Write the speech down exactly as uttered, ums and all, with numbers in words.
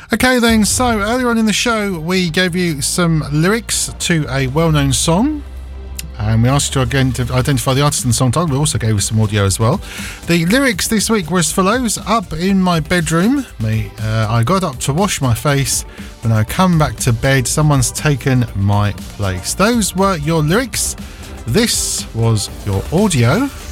Okay then, so earlier on in the show we gave you some lyrics to a well-known song and we asked you again to identify the artist and the song title. We also gave you some audio as well. The lyrics this week were as follows. Up in my bedroom, me, uh, I got up to wash my face. When I come back to bed, someone's taken my place. Those were your lyrics. This was your audio.